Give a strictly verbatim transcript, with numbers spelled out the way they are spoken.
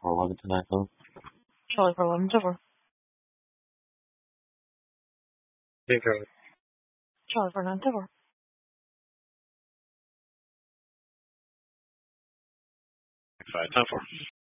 for eleven to nine phone. Charlie for eleven to four. Hey, Charlie. Charlie for nine to four. Five, ten four.